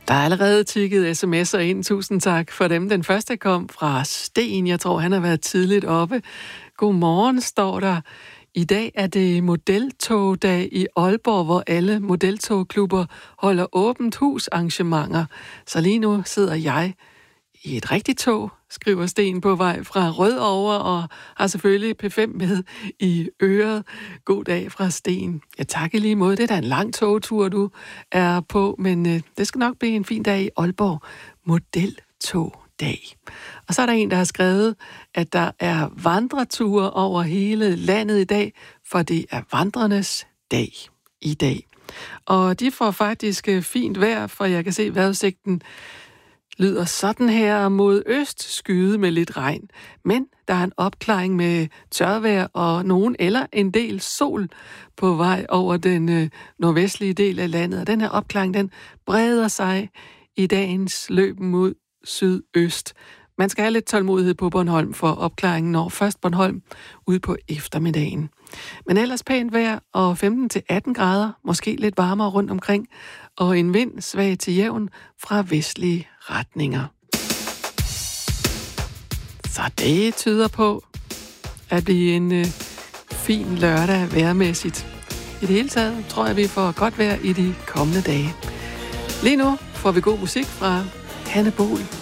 Der er allerede tikket sms'er ind. Tusind tak for dem. Den første kom fra Sten. Jeg tror, han har været tidligt oppe. Godmorgen, står der. I dag er det modeltogdag i Aalborg, hvor alle modeltogklubber holder åbent hus arrangementer. Så lige nu sidder jeg i et rigtigt tog, skriver Sten på vej fra Rødovre, og har selvfølgelig P5 med i øret. God dag fra Sten. Ja, tak i lige måde. Det er da en lang togtur, du er på, men det skal nok blive en fin dag i Aalborg. Modeltogdag. Og så er der en, der har skrevet, at der er vandreture over hele landet i dag, for det er vandrernes dag i dag. Og de får faktisk fint vejr, for jeg kan se vejrudsigten lyder sådan her: mod øst skyde med lidt regn. Men der er en opklaring med tørvejr og nogen eller en del sol på vej over den nordvestlige del af landet. Og den her opklaring, den breder sig i dagens løb mod sydøst. Man skal have lidt tålmodighed på Bornholm, for opklaringen når først Bornholm ud på eftermiddagen. Men ellers pænt vejr og 15-18 grader, måske lidt varmere rundt omkring, og en vind svag til jævn fra vestlige retninger. Så det tyder på at blive en fin lørdag vejrmæssigt. I det hele taget tror jeg, vi får godt vejr i de kommende dage. Lige nu får vi god musik fra Hanne Bol.